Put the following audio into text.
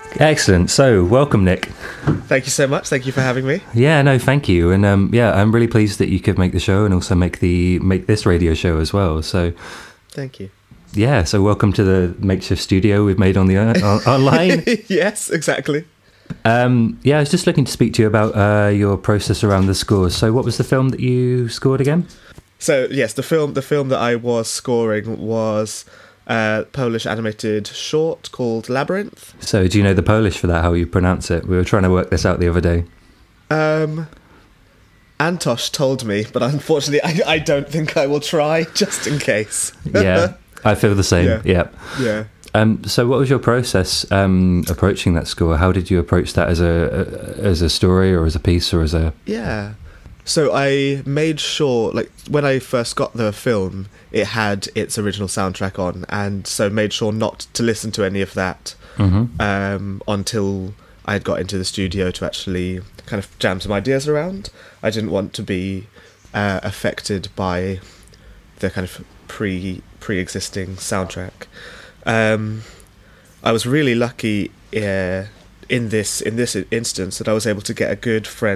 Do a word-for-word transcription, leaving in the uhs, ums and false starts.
Excellent. So, welcome, Nick. Thank you so much. Thank you for having me. Yeah, no, thank you. And um, yeah, I'm really pleased that you could make the show and also make the make this radio show as well. So, thank you. Yeah, so welcome to the makeshift studio we've made on the uh, on, online. Yes, exactly. Um, yeah, I was just looking to speak to you about uh, your process around the scores. So, what was the film that you scored again? So, yes, the film the film that I was scoring was a Polish animated short called Labyrinth. So, do you know the Polish for that? How you pronounce it? We were trying to work this out the other day. Um, Antosh told me, but unfortunately, I, I don't think I will try, just in case. Yeah, I feel the same. Yeah. Yeah. Yeah. Um, so, what was your process um, approaching that score? How did you approach that as a, a as a story or as a piece or as a? Yeah. So I made sure, like, when I first got the film, it had its original soundtrack on, and so made sure not to listen to any of that Mm-hmm. um, until I had got into the studio to actually kind of jam some ideas around. I didn't want to be uh, affected by the kind of pre pre-existing soundtrack. Um, I was really lucky uh, in this in this instance that I was able to get a good friend